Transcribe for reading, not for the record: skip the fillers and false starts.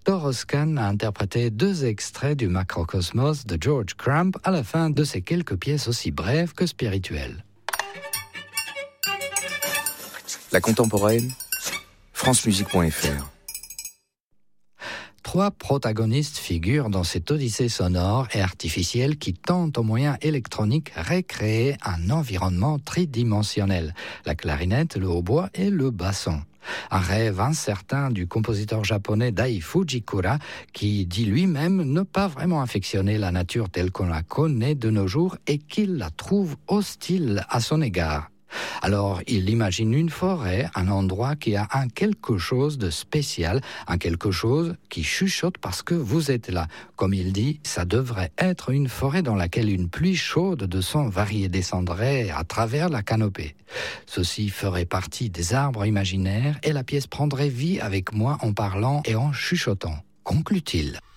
Toroscan a interprété 2 extraits du Macrocosmos de George Crumb à la fin de ces quelques pièces aussi brèves que spirituelles. La contemporaine, francemusique.fr. 3 protagonistes figurent dans cette odyssée sonore et artificielle qui tente aux moyens électroniques recréer un environnement tridimensionnel, la clarinette, le hautbois et le basson. Un rêve incertain du compositeur japonais Dai Fujikura qui dit lui-même ne pas vraiment affectionner la nature telle qu'on la connaît de nos jours et qu'il la trouve hostile à son égard. Alors il imagine une forêt, un endroit qui a un quelque chose de spécial, un quelque chose qui chuchote parce que vous êtes là. Comme il dit, ça devrait être une forêt dans laquelle une pluie chaude de sons variés descendrait à travers la canopée. Ceci ferait partie des arbres imaginaires et la pièce prendrait vie avec moi en parlant et en chuchotant, conclut-il.